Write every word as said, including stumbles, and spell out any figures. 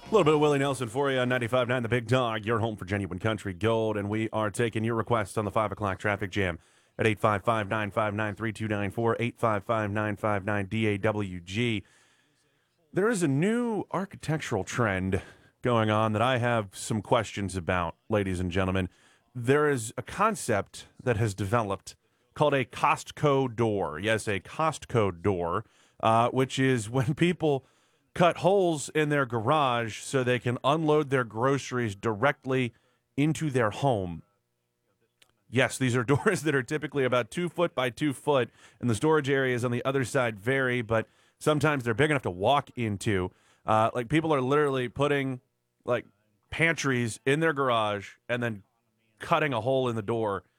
A little bit of Willie Nelson for you on ninety-five point nine The Big Dog, your home for genuine country gold. And we are taking your requests on the five o'clock traffic jam at eight five five, nine five nine, three two nine four, eight five five, nine five nine, D A W G. There is a new architectural trend going on that I have some questions about, ladies and gentlemen. There is a concept that has developed called a Costco door. Yes, a Costco door, uh, which is when people cut holes in their garage so they can unload their groceries directly into their home. Yes, these are doors that are typically about two foot by two foot, and the storage areas on the other side vary, but sometimes they're big enough to walk into. Uh, like people are literally putting like pantries in their garage and then cutting a hole in the door